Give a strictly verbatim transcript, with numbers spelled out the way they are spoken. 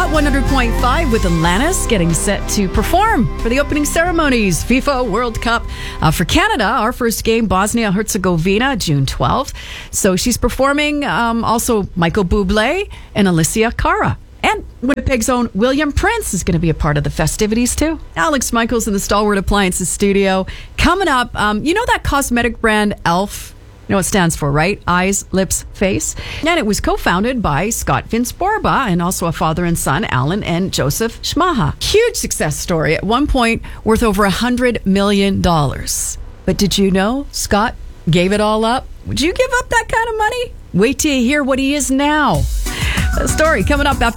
Hot one hundred point five with Alanis getting set to perform for the opening ceremonies. FIFA World Cup uh, for Canada. Our first game, Bosnia-Herzegovina, June twelfth. So she's performing. Um, also, Michael Bublé and Alicia Cara. And Winnipeg's own William Prince is going to be a part of the festivities, too. Alex Michaels in the Stalwart Appliances studio. Coming up, um, you know that cosmetic brand e l f? You know what it stands for, right? Eyes, lips, face. And it was co-founded by Scott Vince Borba and also a father and son, Alan and Joseph Schmaha. Huge success story. At one point, worth over one hundred million dollars. But did you know Scott gave it all up? Would you give up that kind of money? Wait till you hear what he is now. A story coming up after